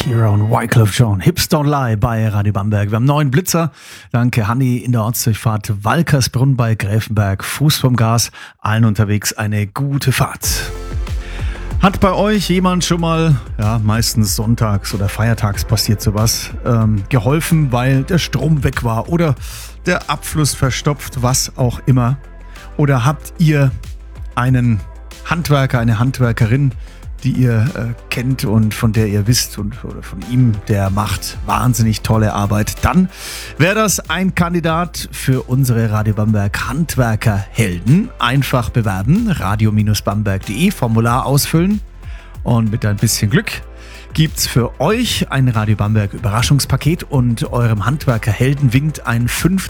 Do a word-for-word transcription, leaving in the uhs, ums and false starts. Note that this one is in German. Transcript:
Shakira und Wyclef Jean. Hips Don't Lie bei Radio Bamberg. Wir haben neuen Blitzer. Danke Hanni in der Ortsdurchfahrt Walkersbrunn bei Gräfenberg. Fuß vom Gas. Allen unterwegs eine gute Fahrt. Hat bei euch jemand schon mal, ja, meistens sonntags oder feiertags passiert sowas, ähm, geholfen, weil der Strom weg war oder der Abfluss verstopft, was auch immer? Oder habt ihr einen Handwerker, eine Handwerkerin, die ihr äh, kennt und von der ihr wisst und oder von ihm, der macht wahnsinnig tolle Arbeit, dann wäre das ein Kandidat für unsere Radio Bamberg Handwerkerhelden. Einfach bewerben, radio Bamberg punkt de, Formular ausfüllen und mit ein bisschen Glück gibt's für euch ein Radio Bamberg Überraschungspaket und eurem Handwerkerhelden winkt ein